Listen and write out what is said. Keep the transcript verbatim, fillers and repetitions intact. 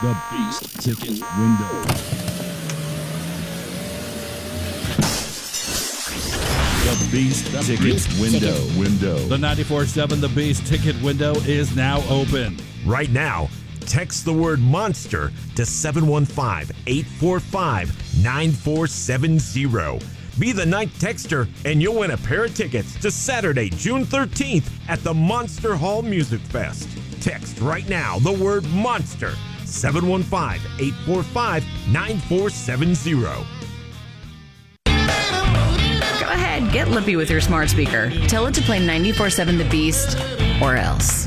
The Beast Ticket Window. The Beast Ticket Window. Window. The ninety-four seven The Beast Ticket Window is now open. Right now, text the word monster to seven one five, eight four five, nine four seven zero. Be the ninth texter and you'll win a pair of tickets to Saturday, June thirteenth at the Monster Hall Music Fest. Text right now the word monster, seven one five, eight four five, nine four seven zero. Go ahead, get lippy with your smart speaker. Tell it to play ninety-four seven The Beast or else.